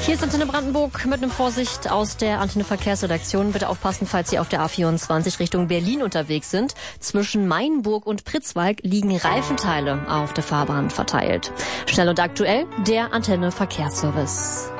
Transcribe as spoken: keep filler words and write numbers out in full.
Hier ist Antenne Brandenburg mit einem Vorsicht aus der Antenne Verkehrsredaktion. Bitte aufpassen, falls Sie auf der A vierundzwanzig Richtung Berlin unterwegs sind. Zwischen Mainburg und Pritzwalk liegen Reifenteile auf der Fahrbahn verteilt. Schnell und aktuell der Antenne Verkehrsservice.